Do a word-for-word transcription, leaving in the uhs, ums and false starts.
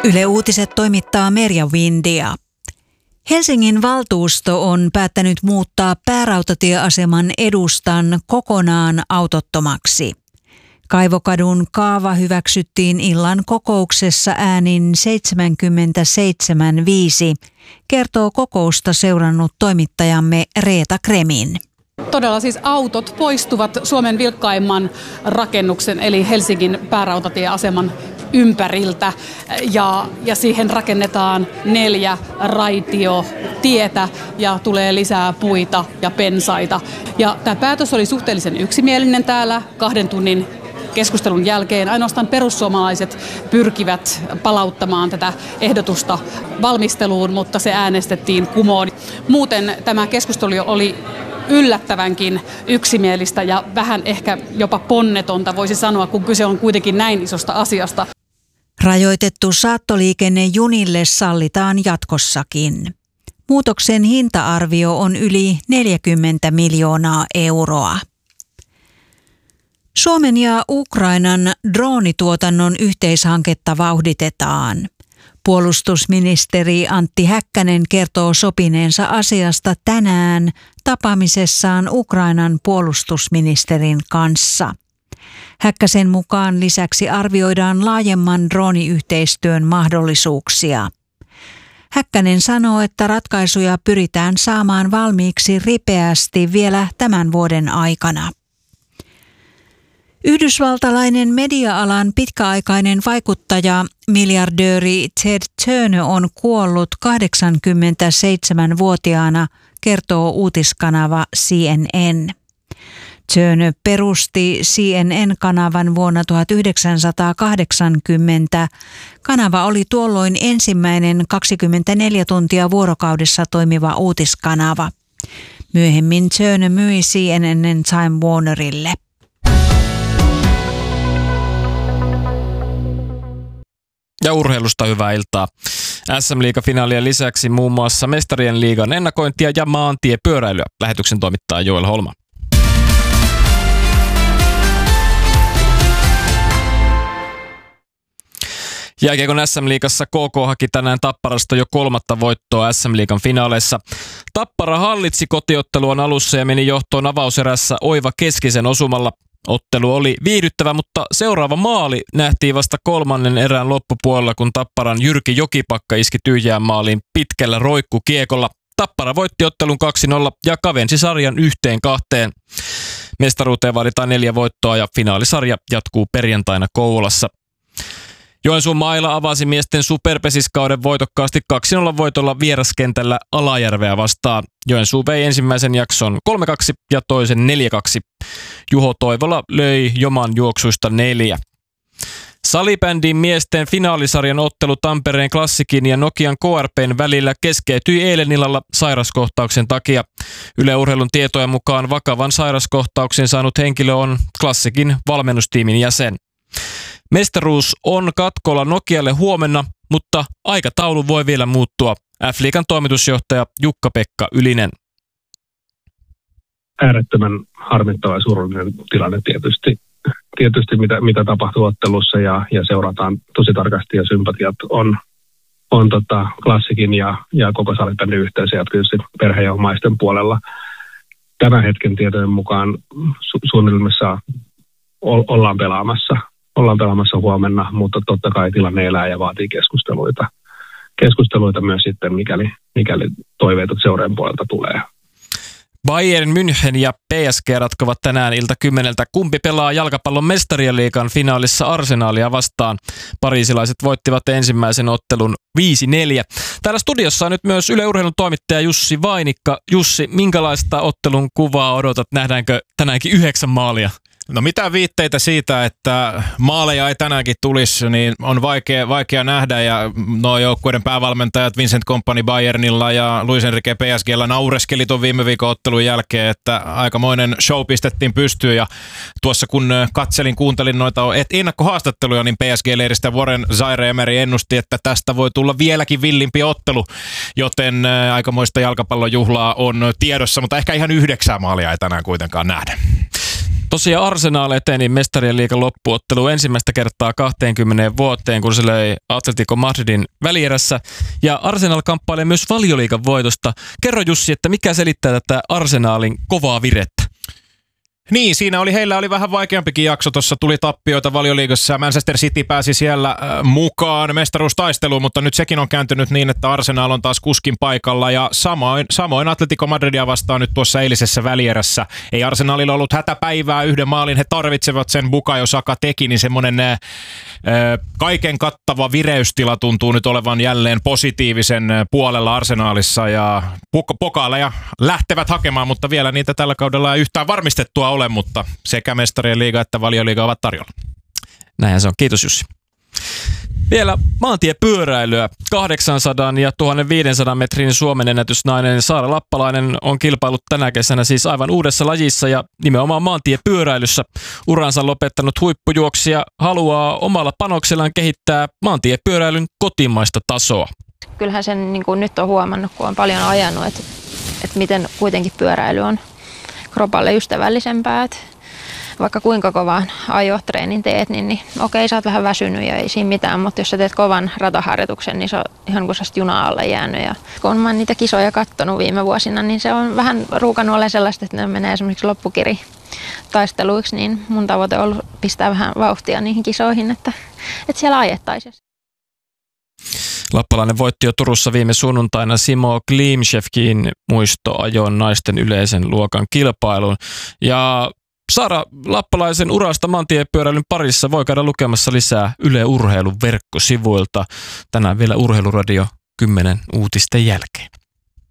Yle Uutiset toimittaa Merja Windia. Helsingin valtuusto on päättänyt muuttaa päärautatieaseman edustan kokonaan autottomaksi. Kaivokadun kaava hyväksyttiin illan kokouksessa äänin seitsemänkymmentäseitsemän viisi, kertoo kokousta seurannut toimittajamme Reeta Kremin. Todella siis autot poistuvat Suomen vilkkaimman rakennuksen eli Helsingin päärautatieaseman ympäriltä ja, ja siihen rakennetaan neljä raitiotietä ja tulee lisää puita ja pensaita. Ja tämä päätös oli suhteellisen yksimielinen täällä kahden tunnin keskustelun jälkeen. Ainoastaan perussuomalaiset pyrkivät palauttamaan tätä ehdotusta valmisteluun, mutta se äänestettiin kumoon. Muuten tämä keskustelu oli yllättävänkin yksimielistä ja vähän ehkä jopa ponnetonta, voisi sanoa, kun kyse on kuitenkin näin isosta asiasta. Rajoitettu saattoliikenne junille sallitaan jatkossakin. Muutoksen hinta-arvio on yli neljäkymmentä miljoonaa euroa. Suomen ja Ukrainan droonituotannon yhteishanketta vauhditetaan. Puolustusministeri Antti Häkkänen kertoo sopineensa asiasta tänään tapaamisessaan Ukrainan puolustusministerin kanssa. Häkkäsen mukaan lisäksi arvioidaan laajemman drooniyhteistyön mahdollisuuksia. Häkkänen sanoo, että ratkaisuja pyritään saamaan valmiiksi ripeästi vielä tämän vuoden aikana. Yhdysvaltalainen media-alan pitkäaikainen vaikuttaja, miljardööri Ted Turner on kuollut kahdeksankymmentäseitsemänvuotiaana, kertoo uutiskanava C N N. Turner perusti C N N-kanavan vuonna tuhatyhdeksänsataakahdeksankymmentä. Kanava oli tuolloin ensimmäinen kaksikymmentäneljä tuntia vuorokaudessa toimiva uutiskanava. Myöhemmin Turner myi C N N:n Time Warnerille. Ja urheilusta hyvää iltaa. S M-liigafinaalien lisäksi muun muassa Mestarien liigan ennakointia ja maantiepyöräilyä. Lähetyksen toimittaa Joel Holma. Jääkiekon S M-liigassa K K haki tänään Tapparasta jo kolmatta voittoa S M-liigan finaaleissa. Tappara hallitsi kotiotteluaan alussa ja meni johtoon avauserässä Oiva Keskisen osumalla. Ottelu oli viihdyttävä, mutta seuraava maali nähtiin vasta kolmannen erään loppupuolella, kun Tapparan Jyrki Jokipakka iski tyhjään maaliin pitkällä roikkukiekolla. Tappara voitti ottelun kaksi nolla ja kavensi sarjan yhteen kahteen. Mestaruuteen vaaditaan neljä voittoa ja finaalisarja jatkuu perjantaina Kouvolassa. Joensuun Maila avasi miesten superpesiskauden voitokkaasti kaksi nolla voitolla vieraskentällä Alajärveä vastaan. Joensuu vei ensimmäisen jakson kolme kaksi ja toisen neljä kaksi. Juho Toivola löi Joman juoksuista neljä. Salibändin miesten finaalisarjan ottelu Tampereen Klassikin ja Nokian K R P:n välillä keskeytyi eilen illalla sairaskohtauksen takia. Yle Urheilun tietojen mukaan vakavan sairaskohtauksen saanut henkilö on Klassikin valmennustiimin jäsen. Mestaruus on katkolla Nokialle huomenna, mutta aikataulu voi vielä muuttua. F-liigan toimitusjohtaja Jukka-Pekka Ylinen. Äärettömän harmittava ja surullinen tilanne tietysti, tietysti mitä, mitä tapahtuu ottelussa ja, ja seurataan tosi tarkasti ja sympatiat on, on tota, Klassikin ja, ja koko salibändin yhteisö ja tietysti perhe- ja omaisten puolella. Tämän hetken tietojen mukaan su- suunnitelmissa o- ollaan pelaamassa. Ollaan pelaamassa huomenna, mutta totta kai tilanne elää ja vaatii keskusteluita. Keskusteluita myös sitten, mikäli, mikäli toiveita seurojen puolelta tulee. Bayern München ja P S G ratkovat tänään ilta kymmeneltä. Kumpi pelaa jalkapallon Mestarien liigan finaalissa Arsenalia vastaan? Pariisilaiset voittivat ensimmäisen ottelun viisi neljä. Täällä studiossa on nyt myös Yle Urheilun toimittaja Jussi Vainikka. Jussi, minkälaista ottelun kuvaa odotat? Nähdäänkö tänäänkin yhdeksän maalia? No mitä viitteitä siitä, että maaleja ei tänäänkin tulisi, niin on vaikea, vaikea nähdä ja nuo joukkueiden päävalmentajat Vincent Kompany Bayernilla ja Luis Enrique P S G:llä naureskeli tuon viime viikon ottelun jälkeen, että aikamoinen show pistettiin pystyyn ja tuossa kun katselin, kuuntelin noita ennakkohaastatteluja, niin P S G-leiristä Warren Zaire-Emery ennusti, että tästä voi tulla vieläkin villimpi ottelu, joten aikamoista jalkapallon juhlaa on tiedossa, mutta ehkä ihan yhdeksää maalia ei tänään kuitenkaan nähdä. Tosiaan Arsenal eteni mestarien liigan loppuottelu ensimmäistä kertaa kaksikymmentä vuoteen, kun se löi Atletico Madridin välierässä. Ja Arsenal kamppailee myös Valioliigan voitosta. Kerro Jussi, että mikä selittää tätä Arsenalin kovaa virettä? Niin, siinä oli, heillä oli vähän vaikeampikin jakso. Tuossa tuli tappioita Valioliigassa ja Manchester City pääsi siellä äh, mukaan mestaruustaisteluun, mutta nyt sekin on kääntynyt niin, että Arsenal on taas kuskin paikalla ja samoin, samoin Atletico Madridia vastaan nyt tuossa eilisessä välierässä. Ei Arsenalilla ollut hätäpäivää yhden maalin, he tarvitsevat sen. Bukayo Saka teki, niin semmoinen äh, kaiken kattava vireystila tuntuu nyt olevan jälleen positiivisen puolella Arsenalissa ja pok- pokaaleja lähtevät hakemaan, mutta vielä niitä tällä kaudella ei yhtään varmistettua ole, mutta sekä mestarien liiga että Valioliiga ovat tarjolla. Näinhän se on. Kiitos Jussi. Vielä maantiepyöräilyä. kahdeksansadan ja tuhatviisisadan metrin Suomen ennätysnainen Saara Lappalainen on kilpailut tänä kesänä siis aivan uudessa lajissa ja nimenomaan maantiepyöräilyssä. Uransa lopettanut huippujuoksija haluaa omalla panoksellaan kehittää maantiepyöräilyn kotimaista tasoa. Kyllähän sen niin kuin nyt on huomannut, kun on paljon ajanut, että, että miten kuitenkin pyöräily on kropalle ystävällisempää. Että vaikka kuinka kovan ajotreenin teet, niin, niin okei, sä oot vähän väsynyt ja ei siinä mitään, mutta jos sä teet kovan rataharjoituksen, niin se on ihan kuin sä juna alle jäänyt. Ja kun mä oon niitä kisoja kattonut viime vuosina, niin se on vähän ruukannut olla sellaista, että ne menee esimerkiksi loppukiri-taisteluiksi, niin mun tavoite on ollut pistää vähän vauhtia niihin kisoihin, että, että siellä ajettaisiin. Lappalainen voitti jo Turussa viime sunnuntaina Simo Klimchevkin muistoajon naisten yleisen luokan kilpailun. Ja Saara Lappalaisen urasta maantiepyöräilyn parissa voi käydä lukemassa lisää Yle Urheilun verkkosivuilta. Tänään vielä Urheiluradio kymmenen uutisten jälkeen.